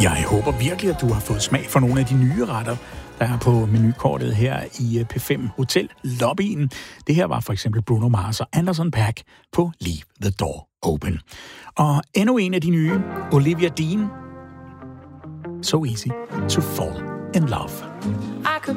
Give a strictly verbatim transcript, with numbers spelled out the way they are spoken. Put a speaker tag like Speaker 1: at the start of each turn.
Speaker 1: Jeg håber virkelig, at du har fået smag for nogle af de nye retter, der er på menukortet her i P fem Hotel Lobbyen. Det her var for eksempel Bruno Mars og Anderson .Paak på Leave the Door Open. Og endnu en af de nye, Olivia Dean, So Easy to Fall in Love.